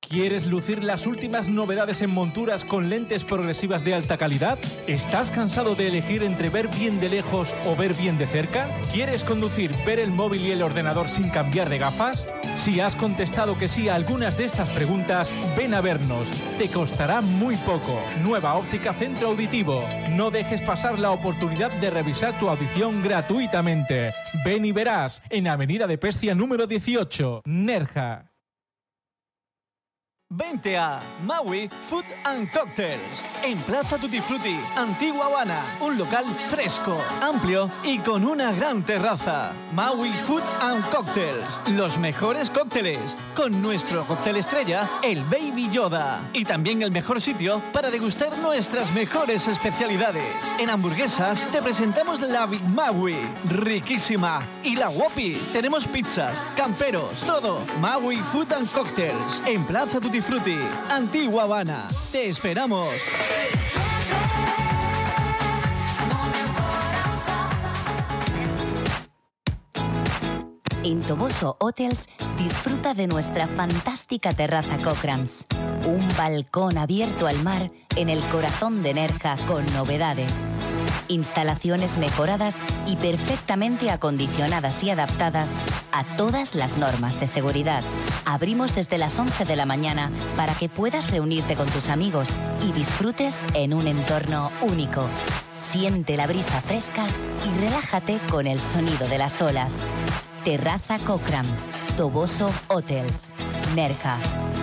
¿Quieres lucir las últimas novedades en monturas con lentes progresivas de alta calidad? ¿Estás cansado de elegir entre ver bien de lejos o ver bien de cerca? ¿Quieres conducir, ver el móvil y el ordenador sin cambiar de gafas? Si has contestado que sí a algunas de estas preguntas, ven a vernos. Te costará muy poco. Nueva Óptica Centro Auditivo. No dejes pasar la oportunidad de revisar tu audición gratuitamente. Ven y verás en Avenida de Pescia número 18, Nerja. Vente a Maui Food and Cocktails, en Plaza Tutti Frutti, Antigua Habana. Un local fresco, amplio y con una gran terraza. Maui Food and Cocktails, los mejores cócteles, con nuestro cóctel estrella, el Baby Yoda. Y también el mejor sitio para degustar nuestras mejores especialidades. En hamburguesas te presentamos la Big Maui, riquísima. Y la Whoppi, tenemos pizzas, camperos, todo. Maui Food and Cocktails, en Plaza Tutti Frutti, Antigua Habana. Te esperamos. En Toboso Hotels disfruta de nuestra fantástica terraza Cochrans. Un balcón abierto al mar en el corazón de Nerja con novedades. Instalaciones mejoradas y perfectamente acondicionadas y adaptadas a todas las normas de seguridad. Abrimos desde las 11 de la mañana para que puedas reunirte con tus amigos y disfrutes en un entorno único. Siente la brisa fresca y relájate con el sonido de las olas. Terraza Cochrans, Toboso Hotels, Nerja.